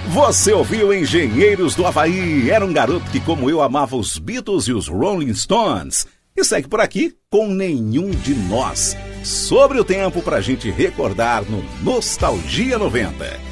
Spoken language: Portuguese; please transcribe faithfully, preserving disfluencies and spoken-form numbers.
Você ouviu Engenheiros do Havaí? Era um garoto que, como eu, amava os Beatles e os Rolling Stones. E segue por aqui com Nenhum de Nós. Sobre o tempo pra gente recordar no Nostalgia noventa.